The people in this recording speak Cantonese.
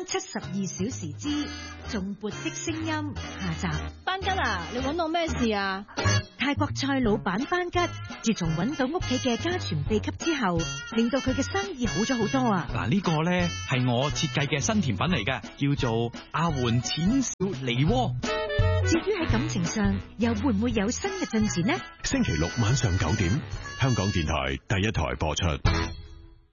72小時之頌缽的聲音下集。 班吉啊，你揾我咩事啊？ 泰國菜老闆班吉自從揾到屋企嘅家傳秘笈之後，令到佢嘅生意好咗好多啊！ 嗱，呢個呢係我設計嘅新甜品嚟嘅，叫做阿媛淺笑梨窩。 至於喺感情上，又會唔會有新嘅進展呢？ 星期六晚上9點，香港電台第一台播出。